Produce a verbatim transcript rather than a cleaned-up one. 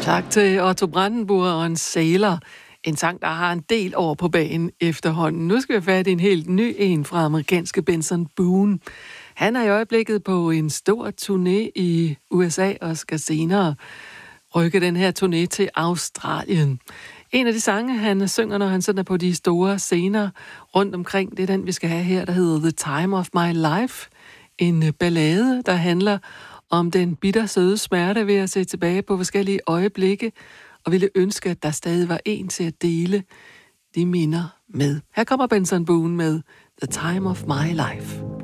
Tak til Otto Brandenburg og en Sailor. En sang, der har en del år på banen efterhånden. Nu skal vi fat i en helt ny en fra amerikanske Benson Boone. Han er i øjeblikket på en stor turné i U S A og skal senere rykke den her turné til Australien. En af de sange, han synger, når han sådan er på de store scener rundt omkring, det er den, vi skal have her, der hedder The Time of My Life. En ballade, der handler om den bittersøde smerte ved at se tilbage på forskellige øjeblikke, og ville ønske, at der stadig var en til at dele de minder med. Her kommer Benson Boone med The Time of My Life.